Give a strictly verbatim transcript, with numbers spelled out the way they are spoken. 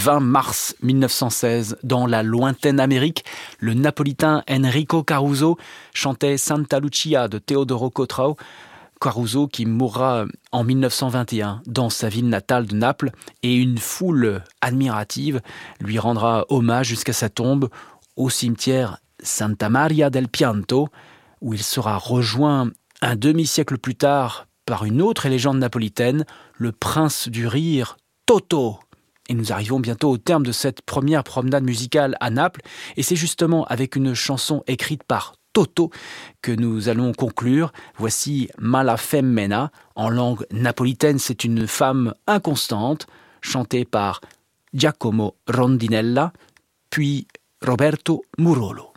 vingt mars mille neuf cent seize, dans la lointaine Amérique, le napolitain Enrico Caruso chantait Santa Lucia de Teodoro Cottrau. Caruso qui mourra en mille neuf cent vingt et un dans sa ville natale de Naples, et une foule admirative lui rendra hommage jusqu'à sa tombe au cimetière Santa Maria del Pianto, où il sera rejoint un demi-siècle plus tard par une autre légende napolitaine, le prince du rire, Toto. Et nous arrivons bientôt au terme de cette première promenade musicale à Naples, et c'est justement avec une chanson écrite par Toto que nous allons conclure. Voici Mala Femmena. En langue napolitaine, c'est une femme inconstante, chantée par Giacomo Rondinella, puis Roberto Murolo.